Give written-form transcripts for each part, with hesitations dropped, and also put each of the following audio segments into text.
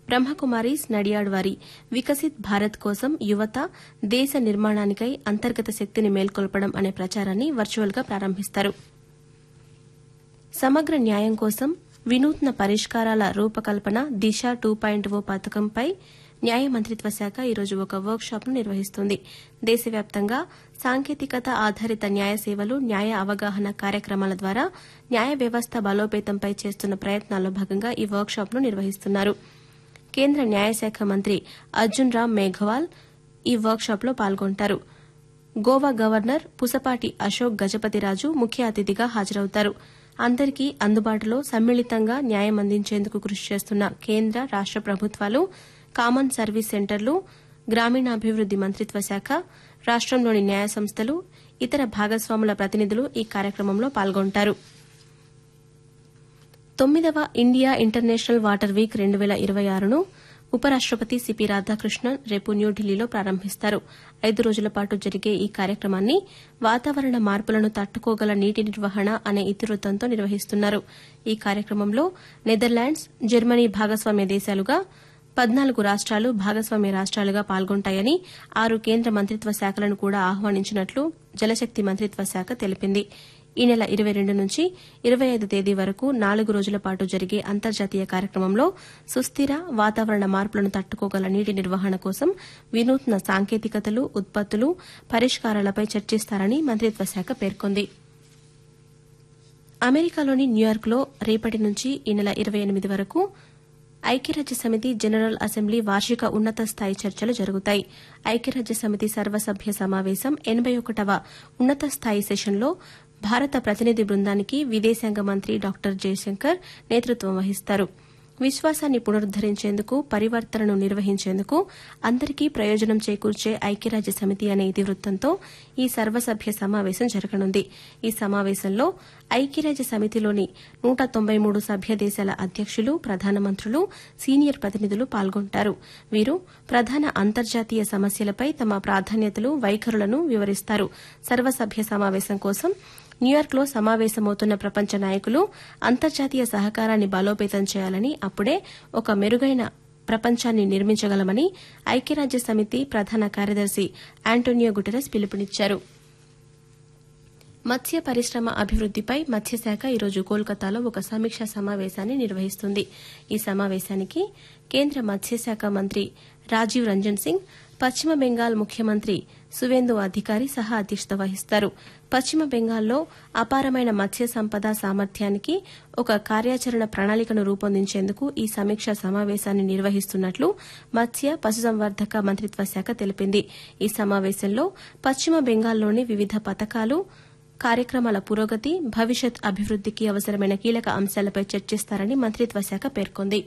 బ్రహ్మకుమారీస్ నడియాడ్ వారి వికసిత్ భారత్ కోసం యువత దేశ నిర్మాణానికై అంతర్గత శక్తిని మేల్కొల్పడం అనే ప్రచారాన్ని వర్చువల్గా ప్రారంభిస్తారు. సమగ్ర న్యాయం కోసం వినూత్న పరిష్కారాల రూపకల్పన దిశ 2.0 పథకంపై న్యాయ మంత్రిత్వ శాఖ ఈరోజు ఒక వర్క్ షాప్ను నిర్వహిస్తుంది. దేశవ్యాప్తంగా సాంకేతికత ఆధారిత న్యాయ సేవలు న్యాయ అవగాహన కార్యక్రమాల ద్వారా న్యాయ వ్యవస్థ బలోపేతంపై చేస్తున్న ప్రయత్నాల్లో భాగంగా ఈ వర్క్ షాప్ను నిర్వహిస్తున్నారు. కేంద్ర న్యాయశాఖ మంత్రి అర్జున్ రామ్ మేఘవాల్ ఈ వర్క్ షాప్లో పాల్గొంటారు. గోవా గవర్నర్ పుసపాటి అశోక్ గజపతిరాజు ముఖ్య అతిథిగా హాజరవుతారు. అందరికీ అందుబాటులో సమ్మిళితంగా న్యాయం అందించేందుకు కృషి చేస్తున్న కేంద్ర రాష్ట ప్రభుత్వాలు, కామన్ సర్వీస్ సెంటర్లు, గ్రామీణాభివృద్ది మంత్రిత్వ శాఖ, రాష్టంలోని న్యాయ సంస్థలు, ఇతర భాగస్వాముల ప్రతినిధులు ఈ కార్యక్రమంలో పాల్గొంటారు. 9వ ఇండియా ఇంటర్నేషనల్ వాటర్ వీక్ 2026ను ఉపరాష్టపతి సిపి రాధాకృష్ణన్ రేపు న్యూఢిల్లీలో ప్రారంభిస్తారు. 5 రోజుల పాటు జరిగే ఈ కార్యక్రమాన్ని వాతావరణ మార్పులను తట్టుకోగల నీటి నిర్వహణ అనే ఇతివృత్తంతో నిర్వహిస్తున్నారు. ఈ కార్యక్రమంలో నెదర్లాండ్స్, జర్మనీ భాగస్వామ్య దేశాలుగా 14 రాష్ట్రాలు భాగస్వామ్య రాష్ట్రాలుగా పాల్గొంటాయని 6 కేంద్ర మంత్రిత్వ శాఖలను కూడా ఆహ్వానించినట్లు జలశక్తి మంత్రిత్వ శాఖ తెలిపింది. ఈ నెల 22 నుంచి 25 తేదీ వరకు 4 రోజుల పాటు జరిగే అంతర్జాతీయ కార్యక్రమంలో సుస్థిర వాతావరణ మార్పులను తట్టుకోగల నీటి నిర్వహణ కోసం వినూత్న సాంకేతికతలు, ఉత్పత్తులు, పరిష్కారాలపై చర్చిస్తారని మంత్రిత్వ శాఖ పేర్కొంది. అమెరికాలోని న్యూయార్క్లో రేపటి నుంచి ఈ నెల 28 వరకు ఐక్యరాజ్యసమితి జనరల్ అసెంబ్లీ వార్షిక ఉన్నత స్థాయి చర్చలు జరుగుతాయి. ఐక్యరాజ్యసమితి సర్వసభ్య సమావేశం 81వ ఉన్నత స్థాయి సెషన్లో భారత ప్రతినిధి బృందానికి విదేశాంగ మంత్రి డాక్టర్ జయశంకర్ నేతృత్వం వహిస్తారు. విశ్వాసాన్ని పునరుద్దరించేందుకు, పరివర్తనను నిర్వహించేందుకు అందరికీ ప్రయోజనం చేకూర్చే ఐక్యరాజ్య సమితి అనే ఇతివృత్తంతో ఈ సర్వసభ్య సమావేశం జరగనుంది. ఈ సమావేశంలో ఐక్యరాజ్య సమితిలోని 193 సభ్య దేశాల అధ్యక్షులు, ప్రధానమంత్రులు, సీనియర్ ప్రతినిధులు పాల్గొంటారు. వీరు ప్రధాన అంతర్జాతీయ సమస్యలపై తమ ప్రాధాన్యతలు, వైఖరులను వివరిస్తారు. సర్వసభ్య సమావేశం కోసం న్యూయార్క్లో సమావేశమవుతున్న ప్రపంచ నాయకులు అంతర్జాతీయ సహకారాన్ని బలోపేతం చేయాలని, అప్పుడే ఒక మెరుగైన ప్రపంచాన్ని నిర్మించగలమని ఐక్యరాజ్య సమితి ప్రధాన కార్యదర్శి ఆంటోనియో గుటెరస్ పిలుపునిచ్చారు. మత్స్య పరిశ్రమ అభివృద్దిపై మత్స్యశాఖ ఈరోజు కోల్కతాలో ఒక సమీక్షా సమావేశాన్ని నిర్వహిస్తుంది. ఈ సమావేశానికి కేంద్ర మత్స్యశాఖ మంత్రి రాజీవ్ రంజన్ సింగ్, పశ్చిమ బెంగాల్ ముఖ్యమంత్రి సువేందు అధికారి సహా అధ్యక్షత వహిస్తారు. పశ్చిమ బెంగాల్లో అపారమైన మత్స్య సంపద సామర్థ్యానికి ఒక కార్యాచరణ ప్రణాళికను రూపొందించేందుకు ఈ సమీక్షా సమావేశాన్ని నిర్వహిస్తున్నట్లు మత్స్య, పశుసంవర్ధక మంత్రిత్వ శాఖ తెలిపింది. ఈ సమావేశంలో పశ్చిమ బెంగాల్లోని వివిధ పథకాలు, కార్యక్రమాల పురోగతి, భవిష్యత్ అభివృద్దికి అవసరమైన కీలక అంశాలపై చర్చిస్తారని మంత్రిత్వ శాఖ పేర్కొంది.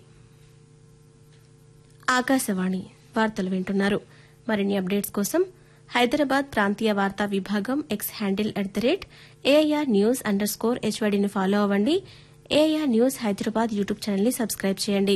ఆకాశవాణి వార్తలు వింటున్నారు. మరిన్ని అప్డేట్స్ కోసం హైదరాబాద్ ప్రాంతీయ వార్తా విభాగం ఎక్స్ హ్యాండిల్ @AIR News_HYDని ఫాలో అవ్వండి. AIR న్యూస్ హైదరాబాద్ యూట్యూబ్ ఛానల్ని సబ్స్క్రైబ్ చేయండి.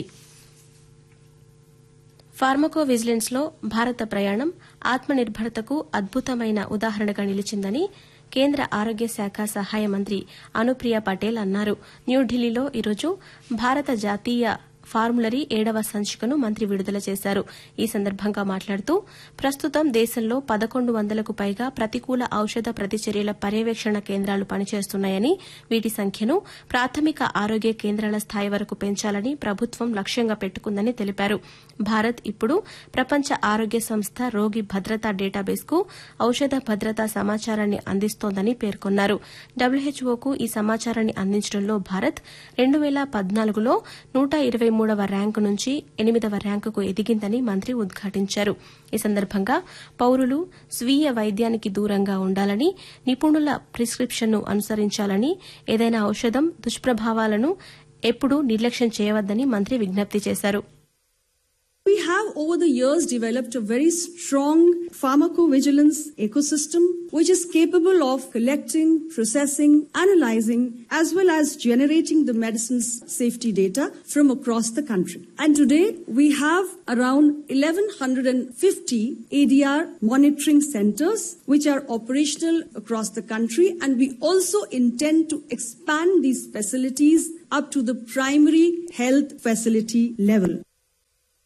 ఫార్మకో విజిలెన్స్లో భారత ప్రయాణం ఆత్మనిర్భరతకు అద్భుతమైన ఉదాహరణగా నిలిచిందని కేంద్ర ఆరోగ్య శాఖ సహాయ మంత్రి అనుప్రియ పటేల్ అన్నారు. న్యూఢిల్లీలో ఈరోజు భారత జాతీయ ఫార్ములరీ 7వ సంచికను మంత్రి విడుదల చేశారు. ఈ సందర్భంగా మాట్లాడుతూ ప్రస్తుతం దేశంలో 1100కు పైగా ప్రతికూల ఔషధ ప్రతిచర్యల పర్యవేక్షణ కేంద్రాలు పనిచేస్తున్నాయని, వీటి సంఖ్యను ప్రాథమిక ఆరోగ్య కేంద్రాల స్థాయి వరకు పెంచాలని ప్రభుత్వం లక్ష్యంగా పెట్టుకుందని తెలిపారు. భారత్ ఇప్పుడు ప్రపంచ ఆరోగ్య సంస్థ రోగి భద్రతా డేటాబేస్కు ఔషధ భద్రతా సమాచారాన్ని అందిస్తోందని పేర్కొన్నారు. WHOకు ఈ సమాచారాన్ని అందించడంలో భారత్ 2014లో 123వ ర్యాంకు నుంచి 8వ ర్యాంకుకు ఎదిగిందని మంత్రి ఉద్ఘాటించారు. ఈ సందర్భంగా పౌరులు స్వీయ వైద్యానికి దూరంగా ఉండాలని, నిపుణుల ప్రిస్క్రిప్షన్ను అనుసరించాలని, ఏదైనా ఔషధం దుష్ప్రభావాలను ఎప్పుడూ నిర్లక్ష్యం చేయవద్దని మంత్రి విజ్ఞప్తి చేశారు. We have over the years developed a very strong pharmacovigilance ecosystem which is capable of collecting, processing, analyzing as well as generating the medicine's safety data from across the country. And today we have around 1150 ADR monitoring centers which are operational across the country, and we also intend to expand these facilities up to the primary health facility level.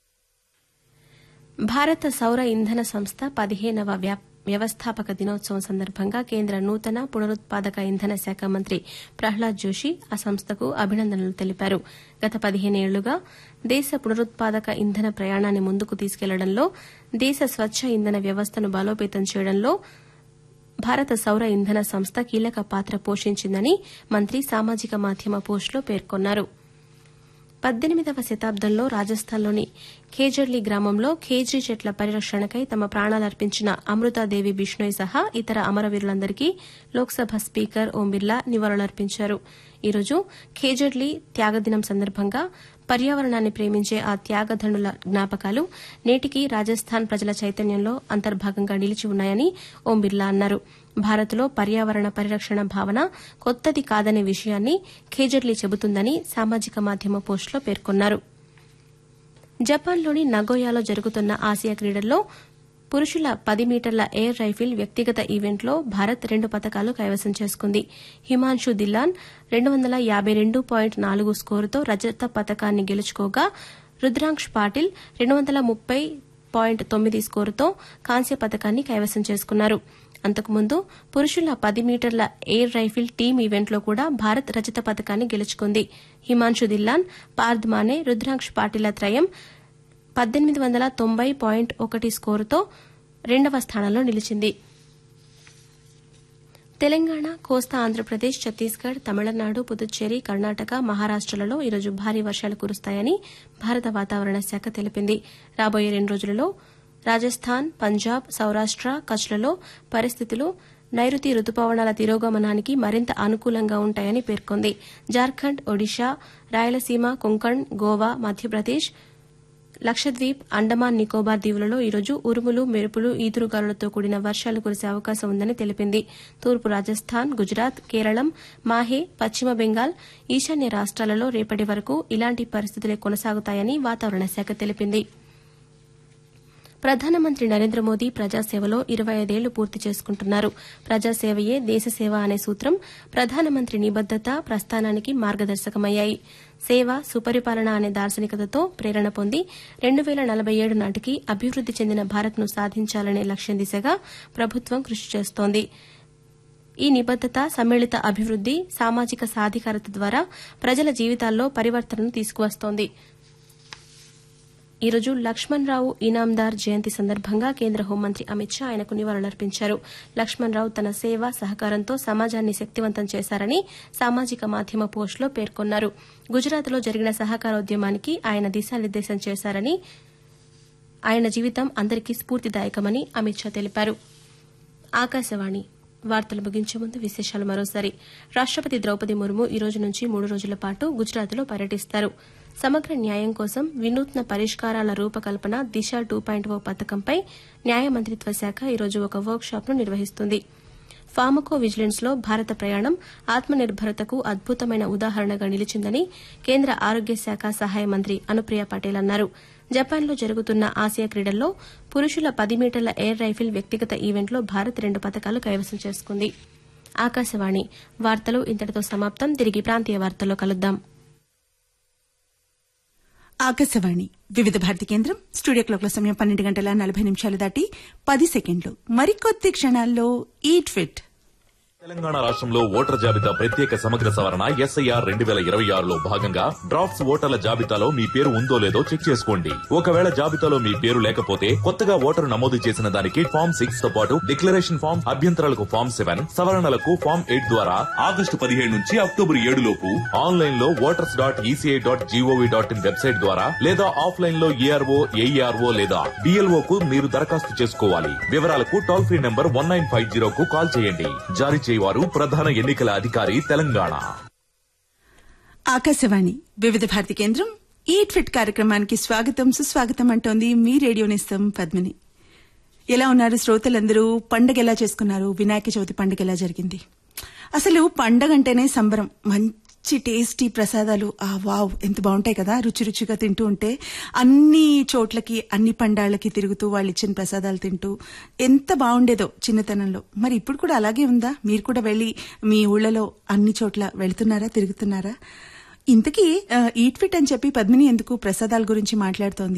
భారత సౌర ఇంధన సంస్థ 15వ వ్యవస్థాపక దినోత్సవం సందర్భంగా కేంద్ర నూతన పునరుత్పాదక ఇంధన శాఖ మంత్రి ప్రహ్లాద్ జోషి ఆ సంస్థకు అభినందనలు తెలిపారు. గత 15 ఏళ్లుగా దేశ పునరుత్పాదక ఇంధన ప్రయాణాన్ని ముందుకు తీసుకెళ్లడంలో, దేశ స్వచ్ఛ ఇంధన వ్యవస్థను బలోపేతం చేయడంలో భారత సౌర ఇంధన సంస్థ కీలక పాత్ర పోషించిందని మంత్రి సామాజిక మాధ్యమ పోస్టులో పేర్కొన్నారు. 18వ శతాబ్దంలో రాజస్థాన్లోని ఖేజర్లీ గ్రామంలో ఖేజ్రీ చెట్ల పరిరక్షణకై తమ ప్రాణాలర్పించిన అమృతాదేవి బిష్ణోయ్ సహా ఇతర అమరవీరులందరికీ లోక్సభ స్పీకర్ ఓం బిర్లా నివాళులర్పించారు. ఈరోజు ఖేజర్లీ త్యాగదినం సందర్భంగా పర్యావరణాన్ని ప్రేమించే ఆ త్యాగధనుల జ్ఞాపకాలు నేటికీ రాజస్థాన్ ప్రజల చైతన్యంలో అంతర్భాగంగా నిలిచి ఉన్నాయని ఓం బిర్లా అన్నారు. భారత్లో పర్యావరణ పరిరక్షణ భావన కొత్తది కాదనే విషయాన్ని ఖేజర్లీ చెబుతుందని సామాజిక మాధ్యమ పోస్టులో పేర్కొన్నారు. జపాన్లోని నగోయాలో జరుగుతున్న ఆసియా క్రీడల్లో పురుషుల 10 మీటర్ల ఎయిర్ రైఫిల్ వ్యక్తిగత ఈవెంట్లో భారత్ 2 పతకాలు కైవసం చేసుకుంది. హిమాన్షు దిల్లాన్ 252.4 స్కోరుతో రజత పతకాన్ని గెలుచుకోగా, రుద్రాంక్ష్ పాటిల్ 230.9 స్కోరుతో కాంస్య పతకాన్ని కైవసం చేసుకున్నారు. అంతకుముందు పురుషుల 10 మీటర్ల ఎయిర్ రైఫిల్ టీం ఈవెంట్లో కూడా భారత్ రజత పతకాన్ని గెలుచుకుంది. హిమాన్షు దిల్లాన్, పార్థ్ మానే, రుద్రాంక్ష్ పాటిల త్రయం 1890.1 స్కోరుతో 2వ స్థానంలో నిలిచింది. తెలంగాణ, కోస్తా ఆంధ్రప్రదేశ్, ఛత్తీస్గఢ్, తమిళనాడు, పుదుచ్చేరి, కర్ణాటక, మహారాష్టలలో ఈరోజు భారీ వర్షాలు కురుస్తాయని భారత వాతావరణ శాఖ తెలిపింది. రాబోయే 2 రోజులలో రాజస్థాన్, పంజాబ్, సౌరాష్ట, కచ్లలో పరిస్థితులు నైరుతి రుతుపవనాల తిరోగమనానికి మరింత అనుకూలంగా ఉంటాయని పేర్కొంది. జార్ఖండ్, ఒడిషా, రాయలసీమ, కొంకణ్, గోవా, మధ్యప్రదేశ్, లక్షద్వీప్, అండమాన్ నికోబార్ దీవులలో ఈరోజు ఉరుములు, మెరుపులు, ఈదురుగాలులతో కూడిన వర్షాలు కురిసే అవకాశం ఉందని తెలిపింది. తూర్పు రాజస్థాన్, గుజరాత్, కేరళం, మాహే, పశ్చిమ బెంగాల్, ఈశాన్య రాష్ట్రాలలో రేపటి వరకు ఇలాంటి పరిస్థితులే కొనసాగుతాయని వాతావరణ శాఖ తెలిపింది. ప్రధానమంత్రి నరేంద్ర మోదీ ప్రజాసేవలో 25 ఏళ్లు పూర్తి చేసుకుంటున్నారు. ప్రజాసేవయే దేశసేవ అనే సూత్రం ప్రధానమంత్రి నిబద్దత, ప్రస్థానానికి మార్గదర్శకమయ్యాయి. సేవ, సుపరిపాలన అనే దార్శనికతతో ప్రేరణ పొంది 2047 నాటికి అభివృద్ది చెందిన భారత్ను సాధించాలనే లక్ష్యం దిశగా ప్రభుత్వం కృషి చేస్తోంది. ఈ నిబద్దత, సమ్మిళిత అభివృద్ది, సామాజిక సాధికారత ద్వారా ప్రజల జీవితాల్లో పరివర్తనను తీసుకువస్తోంది. ఈరోజు లక్ష్మణరావు ఇనాందార్ జయంతి సందర్భంగా కేంద్ర హోంమంత్రి అమిత్ షా ఆయనకు నివాళులర్పించారు. లక్ష్మణరావు తన సేవ, సహకారంతో సమాజాన్ని శక్తివంతం చేశారని సామాజిక మాధ్యమ పోస్టులో పేర్కొన్నారు. గుజరాత్లో జరిగిన సహకారోద్యమానికి ఆయన దిశానిర్దేశం చేశారని, ఆయన జీవితం అందరికీ స్ఫూర్తిదాయకమని అమిత్ షా తెలిపారు. ఆకాశవాణి వార్తలు ముగించే ముందు విశేషాలు మరోసారి. రాష్టపతి ద్రౌపది ముర్ము ఈ రోజు నుంచి 3 రోజుల పాటు గుజరాత్లో పర్యటిస్తారు. సమగ్ర న్యాయం కోసం వినూత్న పరిష్కారాల రూపకల్పన దిశ 2.0 పథకంపై న్యాయ మంత్రిత్వ శాఖ ఈరోజు ఒక వర్క్ షాప్ను నిర్వహిస్తుంది. ఫార్మకో విజిలెన్స్లో భారత ప్రయాణం ఆత్మనిర్భరతకు అద్భుతమైన ఉదాహరణగా నిలిచిందని కేంద్ర ఆరోగ్య శాఖ సహాయ మంత్రి అనుప్రియ పటేల్ అన్నారు. జపాన్లో జరుగుతున్న ఆసియా క్రీడల్లో పురుషుల 10 మీటర్ల ఎయిర్ రైఫిల్ వ్యక్తిగత ఈవెంట్లో భారత్ 2 పతకాలు కైవసం చేసుకుంది. ఆకాశవాణి వార్తలు ఇంతటితో సమాప్తం. తిరిగి ప్రాంతీయ వార్తల్లో కలుద్దాం. ఆకాశవాణి వివిధ భారతి కేంద్రం. స్టూడియో క్లాక్ల సమయం 12:40 దాటి 10 సెకండ్లు. మరికొద్ది క్షణాల్లో ఈట్ ఫిట్. తెలంగాణ రాష్ట్రంలో ఓటర్ జాబితా ప్రత్యేక సమగ్ర సవరణ SIR 2026లో భాగంగా డ్రాఫ్ట్స్ ఓటర్ల జాబితాలో మీ పేరు ఉందో లేదో చెక్ చేసుకోండి. ఒకవేళ జాబితాలో మీ పేరు లేకపోతే కొత్తగా ఓటరు నమోదు చేసిన దానికి ఫామ్ 6 తో పాటు డిక్లరేషన్ ఫామ్, అభ్యంతరాలకు ఫామ్ 7, సవరణలకు ఫామ్ 8 ద్వారా ఆగస్టు 17 నుంచి అక్టోబర్ 7 లోపు ఆన్లైన్ లో voters.eci.gov.in వెబ్సైట్ ద్వారా లేదా ఆఫ్లైన్ లో ARO, AERO లేదా BLO కు మీరు దరఖాస్తు చేసుకోవాలి. వివరాలకు టోల్ ఫ్రీ నంబర్ 1950 కు కాల్ చేయండి. జారీ చేయవారు ప్రధాన ఎన్నికల అధికారి తెలంగాణ. ఆకాశవాణి వివిధ భారతి కేంద్రం ఈట్ ఫిట్ కార్యక్రమానికి స్వాగతం, సుస్వాగతం అంటోంది మీ రేడియో నిస్తం పద్మిని. ఎలా ఉన్నారు శ్రోతలందరూ? పండగ ఎలా చేసుకున్నారు? వినాయక చవితి పండుగ ఎలా జరిగింది? అసలు పండగ అంటేనే సంబరం. మంచి టేస్టీ ప్రసాదాలు, వావ్ ఎంత బాగుంటాయి కదా, రుచి రుచిగా తింటూ ఉంటే. అన్ని చోట్లకి, అన్ని పండాళ్ళకి తిరుగుతూ వాళ్ళు ఇచ్చిన ప్రసాదాలు తింటూ ఎంత బాగుండేదో చిన్నతనంలో. మరి ఇప్పుడు కూడా అలాగే ఉందా? మీరు కూడా వెళ్లి మీ ఊళ్ళలో అన్ని చోట్ల వెళ్తున్నారా, తిరుగుతున్నారా? ఇంతకీ ఈట్ ఫిట్ అని చెప్పి పద్మిని ఎందుకు ప్రసాదాల గురించి మాట్లాడుతోంది?